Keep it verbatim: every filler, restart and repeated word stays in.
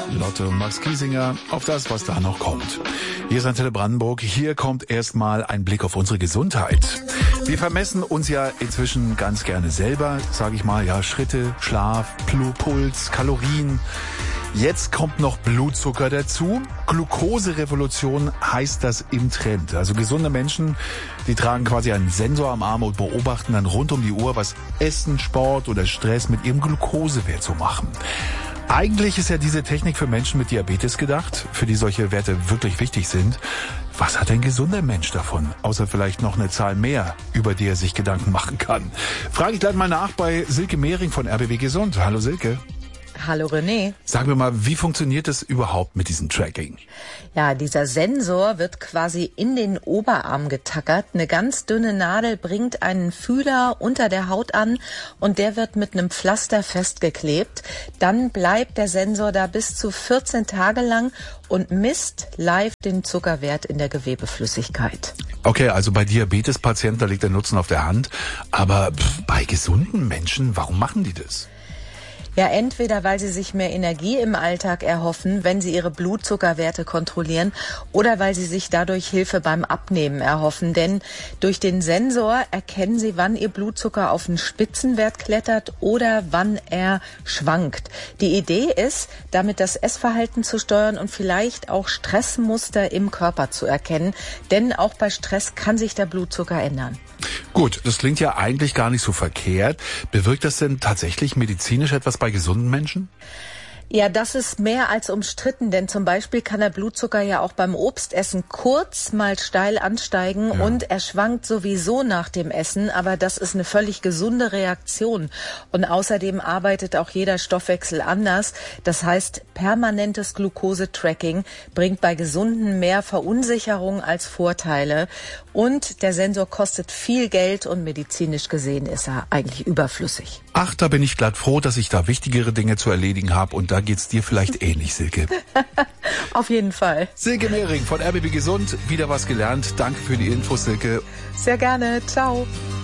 Lotte und Max Giesinger auf das, was da noch kommt. Hier ist Antenne Brandenburg. Hier kommt erstmal ein Blick auf unsere Gesundheit. Wir vermessen uns ja inzwischen ganz gerne selber, sage ich mal, ja, Schritte, Schlaf, Puls, Kalorien. Jetzt kommt noch Blutzucker dazu. Glukoserevolution heißt das im Trend. Also gesunde Menschen, die tragen quasi einen Sensor am Arm und beobachten dann rund um die Uhr, was Essen, Sport oder Stress mit ihrem Glukosewert so machen. Eigentlich ist ja diese Technik für Menschen mit Diabetes gedacht, für die solche Werte wirklich wichtig sind. Was hat ein gesunder Mensch davon? Außer vielleicht noch eine Zahl mehr, über die er sich Gedanken machen kann. Frage ich gleich mal nach bei Silke Mehring von R B W Gesund. Hallo Silke. Hallo René. Sagen wir mal, wie funktioniert es überhaupt mit diesem Tracking? Ja, dieser Sensor wird quasi in den Oberarm getackert. Eine ganz dünne Nadel bringt einen Fühler unter der Haut an und der wird mit einem Pflaster festgeklebt. Dann bleibt der Sensor da bis zu vierzehn Tage lang und misst live den Zuckerwert in der Gewebeflüssigkeit. Okay, also bei Diabetespatienten, da liegt der Nutzen auf der Hand. Aber pff, bei gesunden Menschen, warum machen die das? Ja, entweder weil sie sich mehr Energie im Alltag erhoffen, wenn sie ihre Blutzuckerwerte kontrollieren, oder weil sie sich dadurch Hilfe beim Abnehmen erhoffen. Denn durch den Sensor erkennen sie, wann ihr Blutzucker auf einen Spitzenwert klettert oder wann er schwankt. Die Idee ist, damit das Essverhalten zu steuern und vielleicht auch Stressmuster im Körper zu erkennen. Denn auch bei Stress kann sich der Blutzucker ändern. Gut, das klingt ja eigentlich gar nicht so verkehrt. Bewirkt das denn tatsächlich medizinisch etwas bei gesunden Menschen? Ja, das ist mehr als umstritten, denn zum Beispiel kann der Blutzucker ja auch beim Obstessen kurz mal steil ansteigen ja. Und er schwankt sowieso nach dem Essen, aber das ist eine völlig gesunde Reaktion. Und außerdem arbeitet auch jeder Stoffwechsel anders. Das heißt, permanentes Glukosetracking bringt bei Gesunden mehr Verunsicherung als Vorteile. Und der Sensor kostet viel Geld und medizinisch gesehen ist er eigentlich überflüssig. Ach, da bin ich glatt froh, dass ich da wichtigere Dinge zu erledigen habe und da geht's dir vielleicht ähnlich, Silke. Auf jeden Fall. Silke Mehring von R B W Gesund, wieder was gelernt. Danke für die Infos, Silke. Sehr gerne. Ciao.